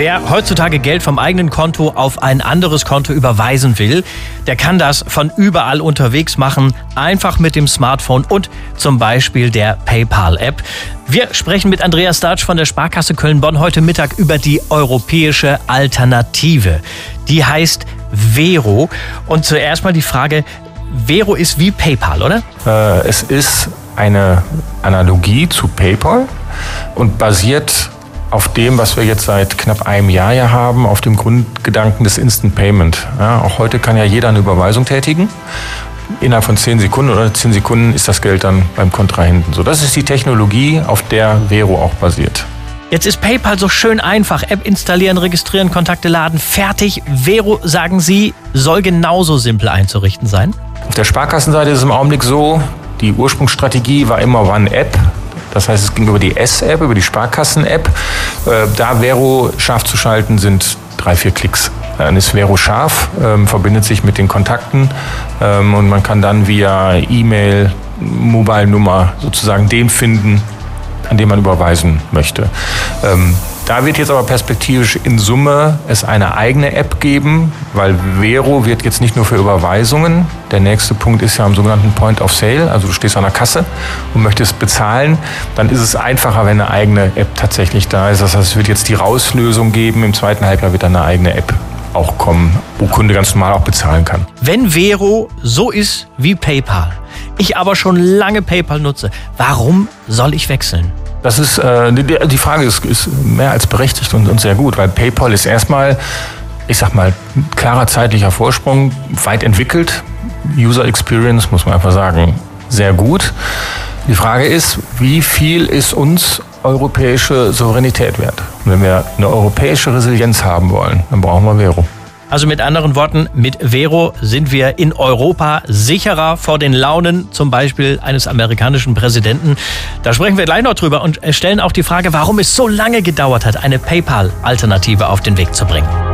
Wer heutzutage Geld vom eigenen Konto auf ein anderes Konto überweisen will, der kann das von überall unterwegs machen, einfach mit dem Smartphone und zum Beispiel der PayPal-App. Wir sprechen mit Andreas Startsch von der Sparkasse Köln-Bonn heute Mittag über die europäische Alternative. Die heißt Vero. Und zuerst mal die Frage, Vero ist wie PayPal, oder? Es ist eine Analogie zu PayPal und basiert auf dem, was wir jetzt seit knapp einem Jahr ja haben, auf dem Grundgedanken des Instant Payment. Ja, auch heute kann ja jeder eine Überweisung tätigen. Innerhalb von 10 Sekunden oder 10 Sekunden ist das Geld dann beim Kontrahenten. So, das ist die Technologie, auf der Vero auch basiert. Jetzt ist PayPal so schön einfach. App installieren, registrieren, Kontakte laden, fertig. Vero, sagen Sie, soll genauso simpel einzurichten sein? Auf der Sparkassenseite ist es im Augenblick so, die Ursprungsstrategie war immer One-App. Das heißt, es ging über die S-App, über die Sparkassen-App. Da Vero scharf zu schalten, sind 3-4 Klicks. Dann ist Vero scharf, verbindet sich mit den Kontakten und man kann dann via E-Mail, Mobile-Nummer sozusagen den finden, an dem man überweisen möchte. Da wird jetzt aber perspektivisch in Summe es eine eigene App geben, weil Vero wird jetzt nicht nur für Überweisungen. Der nächste Punkt ist ja am sogenannten Point of Sale, also du stehst an der Kasse und möchtest bezahlen. Dann ist es einfacher, wenn eine eigene App tatsächlich da ist. Das heißt, es wird jetzt die Rauslösung geben. Im zweiten Halbjahr wird dann eine eigene App auch kommen, wo Kunde ganz normal auch bezahlen kann. Wenn Vero so ist wie PayPal, ich aber schon lange PayPal nutze, warum soll ich wechseln? Das ist, die Frage ist mehr als berechtigt und sehr gut, weil PayPal ist erstmal, ich sag mal, klarer zeitlicher Vorsprung, weit entwickelt. User Experience, muss man einfach sagen, sehr gut. Die Frage ist, wie viel ist uns europäische Souveränität wert? Und wenn wir eine europäische Resilienz haben wollen, dann brauchen wir Vero. Also mit anderen Worten, mit Vero sind wir in Europa sicherer vor den Launen, zum Beispiel eines amerikanischen Präsidenten. Da sprechen wir gleich noch drüber und stellen auch die Frage, warum es so lange gedauert hat, eine PayPal-Alternative auf den Weg zu bringen.